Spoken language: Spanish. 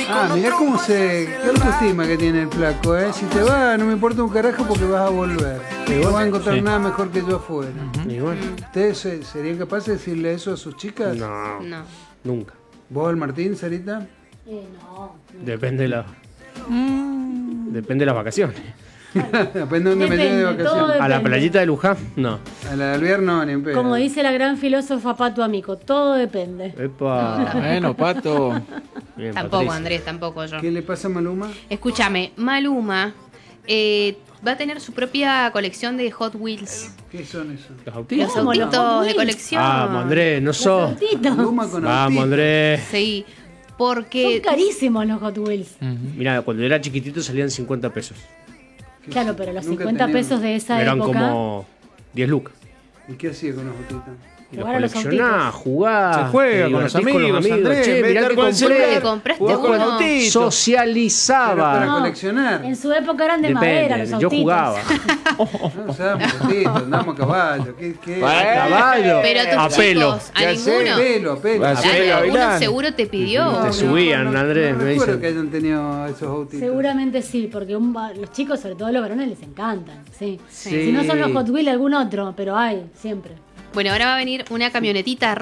Mirá cómo qué autoestima que tiene el flaco, ¿eh? Si te vas, no me importa un carajo porque vas a volver. No vas a encontrar nada mejor que yo afuera. Y bueno. ¿Ustedes serían capaces de decirle eso a sus chicas? No, nunca. ¿Vos, Martín, Sarita? No. Depende de las vacaciones. Depende de dónde me lleve de vacaciones. A la playita de Luján, no. A la de Albierno, ni en pedo. Como dice la gran filósofa Pato Amico, todo depende. Epa. Bueno, Pato. Bien, Tampoco, Patricia. Andrés, tampoco yo. ¿Qué le pasa a Maluma? Escúchame, Maluma va a tener su propia colección de Hot Wheels. ¿Qué son esos? Los autitos. Los ¿Cómo, los autitos Hot de Wheels? colección. Vamos, Andrés, no sos. Maluma con Vamos, autito. Andrés. Sí, Son porque carísimos los Hot Wheels. Mira, cuando era chiquitito salían 50 pesos. Claro, pero los Nunca 50 tenía- pesos de esa Eran época. como 10 lucas. ¿Y qué hacía con los autitos? Y los Jugar a los coleccionás, autitos. jugás. Se juega te con los divertís amigos, Andrés, Che, en vez de mirá estar que con el compré. celular, ¿Te compraste jugás con el uno? autito. Pero Socializaba. para No, coleccionar. En su época eran de Depende, madera los yo autitos. jugaba. No usábamos autitos, andamos a caballo. ¿Qué? Bueno. Caballo. Pero a tus pelo. chicos, a ¿Qué ninguno. A pelo. Va a ser Dale, Gavilán. alguno seguro te pidió. Te subían, Andrés, No me recuerdo dicen. que hayan tenido esos autitos. Seguramente sí, porque los chicos, sobre todo los varones, les encantan. Sí. Sí. Si no son los Hot Wheels, algún otro, pero hay, siempre. Bueno, ahora va a venir una camionetita